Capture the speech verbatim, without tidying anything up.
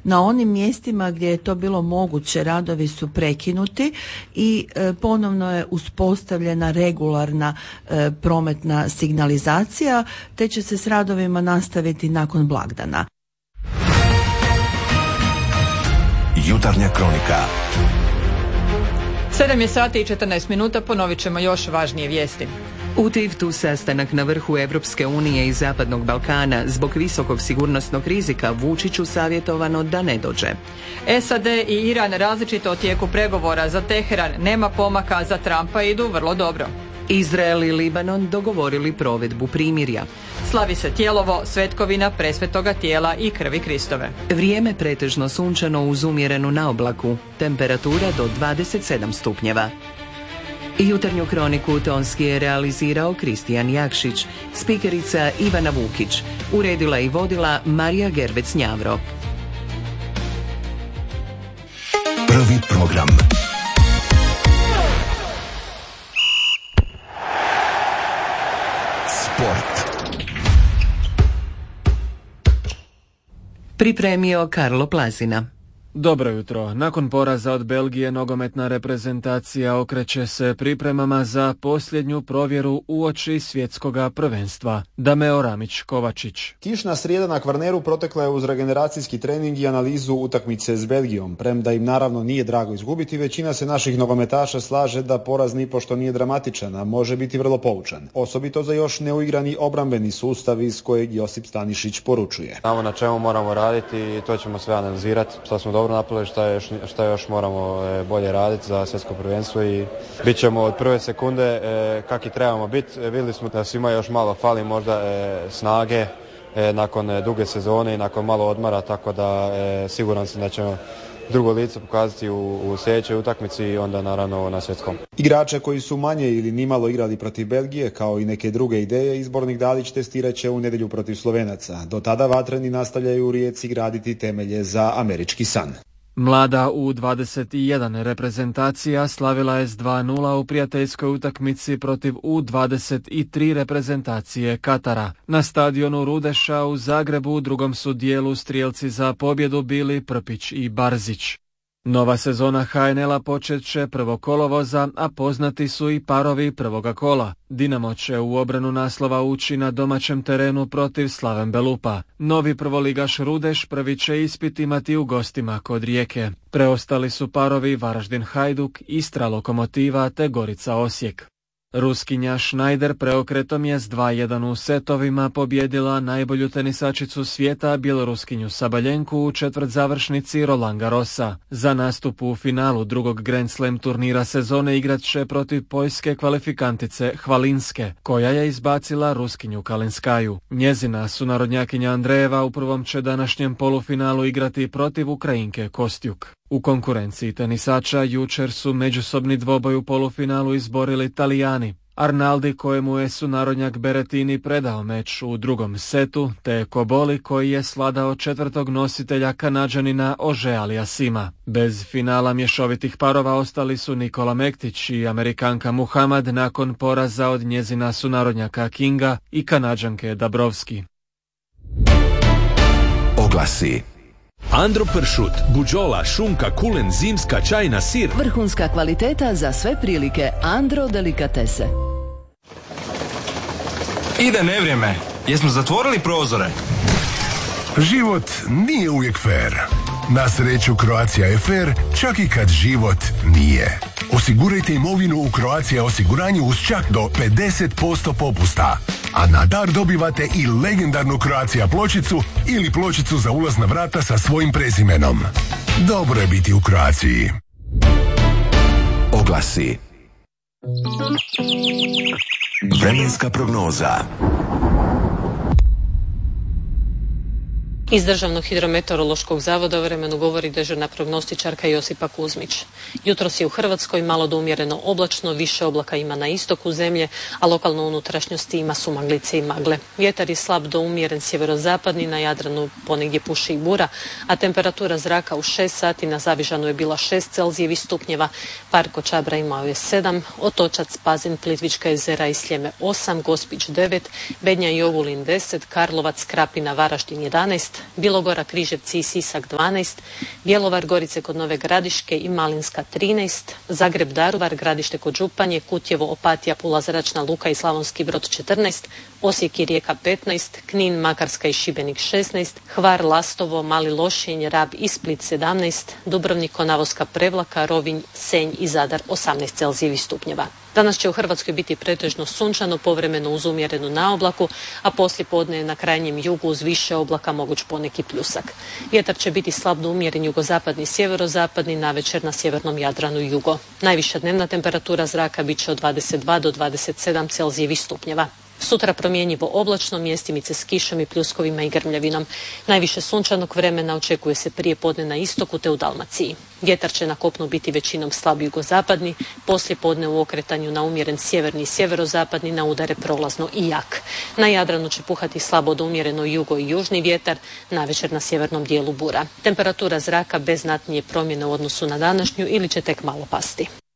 Na onim mjestima gdje je to bilo moguće radovi su prekinuti i e, ponovno je uspostavljena regularna e, prometna signalizacija, te će se s radovima nastaviti nakon blagdana. Jutarnja kronika. sedam je sati i četrnaest minuta, ponovit ćemo još važnije vijesti. U Tivtu sastanak na vrhu Evropske unije i Zapadnog Balkana. Zbog visokog sigurnosnog rizika Vučiću savjetovano da ne dođe. S A D i Iran različito o tijeku pregovora. Za Teheran nema pomaka, za Trumpa idu vrlo dobro. Izrael i Libanon dogovorili provedbu primirja. Slavi se Tijelovo, svetkovina presvetoga tijela i krvi Kristove. Vrijeme pretežno sunčano uz umjerenu naoblaku. Temperatura do dvadeset sedam stupnjeva. Jutarnju kroniku tonski je realizirao Kristijan Jakšić, spikerica Ivana Vukić, uredila i vodila Marija Gervec-Njavro. Prvi program. Sport. Pripremio Karlo Plazina. Dobro jutro. Nakon poraza od Belgije, nogometna reprezentacija okreće se pripremama za posljednju provjeru uoči svjetskoga prvenstva. Dameo Ramić-Kovačić. Kišna srijeda na Kvarneru protekla je uz regeneracijski trening i analizu utakmice s Belgijom. Premda im naravno nije drago izgubiti, većina se naših nogometaša slaže da poraz nipošto nije dramatičan, a može biti vrlo poučan. Osobito za još neuigrani obrambeni sustav iz kojeg Josip Stanišić poručuje. Znamo na čemu moramo raditi i to ćemo sve analizirati. Šta smo dobro napravili, šta još, šta još moramo e, bolje raditi za svjetsko prvenstvo i bit ćemo od prve sekunde e, kak i trebamo biti. E, vidjeli smo da svima još malo fali možda e, snage e, nakon e, duge sezone i nakon malo odmara, tako da e, siguran sam da ćemo drugo lice pokazati u, u sljedećoj utakmici i onda naravno na svjetskom. Igrače koji su manje ili nimalo igrali protiv Belgije, kao i neke druge ideje, izbornik Dalić testirat će u nedjelju protiv Slovenaca. Do tada vatreni nastavljaju u Rijeci graditi temelje za američki san. Mlada U dvadeset jedan reprezentacija slavila je s dva nula u prijateljskoj utakmici protiv U dvadeset tri reprezentacije Katara. Na stadionu Rudeša u Zagrebu u drugom su dijelu strijelci za pobjedu bili Prpić i Barzić. Nova sezona H N L-a počet će prvog kolovoza, a poznati su i parovi prvoga kola. Dinamo će u obranu naslova ući na domaćem terenu protiv Slaven Belupa. Novi prvoligaš Rudeš prvi će ispit imati u gostima kod Rijeke. Preostali su parovi Varaždin Hajduk, Istra Lokomotiva te Gorica Osijek. Ruskinja Schneider preokretom je s dva jedan u setovima pobjedila najbolju tenisačicu svijeta, bjeloruskinju Sabaljenku u četvrt završnici Roland Garrosa. Za nastup u finalu drugog Grand Slam turnira sezone igrat će protiv poljske kvalifikantice Hvalinske, koja je izbacila Ruskinju Kalinskaju. Njezina sunarodnjakinja Andrejeva u prvom će današnjem polufinalu igrati protiv Ukrajinke Kostjuk. U konkurenciji tenisača jučer su međusobni dvoboj u polufinalu izborili Talijani. Arnaldi, kojemu je sunarodnjak Berettini predao meč u drugom setu, te Koboli koji je svladao četvrtog nositelja Kanađanina Ožea Aliassima. Bez finala mješovitih parova ostali su Nikola Mektić i Amerikanka Muhammad nakon poraza od njezina sunarodnjaka Kinga i Kanađanke Dabrowski. Oglasi. Andro pršut, buđola, šunka, kulen, zimska, čajna, sir. Vrhunska kvaliteta za sve prilike. Andro delikatese. Ide nevrijeme. Jesmo zatvorili prozore? Život nije uvijek fair. Na sreću Croatia je fair, čak i kad život nije. Osigurajte imovinu u Croatia osiguranju uz čak do pedeset posto popusta. A na dar dobivate i legendarnu Croatia pločicu ili pločicu za ulaz na vrata sa svojim prezimenom. Dobro je biti u Croaciji. Oglasi. Vremenska prognoza. Iz Državnog hidrometeorološkog zavoda o vremenu govori dežurna prognostičarka Josipa Kuzmić. Jutros je u Hrvatskoj malo do umjereno oblačno, više oblaka ima na istoku zemlje, a lokalno u unutrašnjosti ima sumaglice i magle. Vjetar je slab do umjeren sjeverozapadni, na Jadranu ponegdje puši i bura, a temperatura zraka u šest sati na Zavižanu je bila šest celzijevih stupnjeva, Parko Čabra imao je sedam, Otočac, Pazin, Plitvička jezera i Sljeme osam, Gospić devet, Bednja i Ogulin deset, Karlovac, Krapina, Varaždin jedanaest, Bilogora, Križevci i Sisak dvanaest, Bjelovar, Gorice kod Nove Gradiške i Malinska trinaest, Zagreb, Daruvar, Gradište kod Županje, Kutjevo, Opatija, Pula, Zračna Luka i Slavonski Brod četrnaest, Osijek i Rijeka petnaest, Knin, Makarska i Šibenik šesnaest, Hvar, Lastovo, Mali Lošinj, Rab i Split sedamnaest, Dubrovnik, Konavoska, Prevlaka, Rovinj, Senj i Zadar osamnaest Celzijevih stupnjeva. Danas će u Hrvatskoj biti pretežno sunčano, povremeno uz umjerenu naoblaku, a poslije podne je na krajnjem jugu uz više oblaka moguć poneki pljusak. Vjetar će biti slab do umjeren jugozapadni, sjeverozapadni, navečer na sjevernom Jadranu jugo. Najviša dnevna temperatura zraka bit će od dvadeset dva do dvadeset sedam Celzijevih stupnjeva. Sutra promjenjivo oblačno, mjestimice s kišom i pljuskovima i grmljavinom. Najviše sunčanog vremena očekuje se prije podne na istoku te u Dalmaciji. Vjetar će na kopnu biti većinom slab jugozapadni, poslije podne u okretanju na umjeren sjeverni i sjeverozapadni, na udare prolazno i jak. Na Jadranu će puhati slabo do umjereno jugo i južni vjetar, navečer na sjevernom dijelu bura. Temperatura zraka bez znatnije promjene u odnosu na današnju ili će tek malo pasti.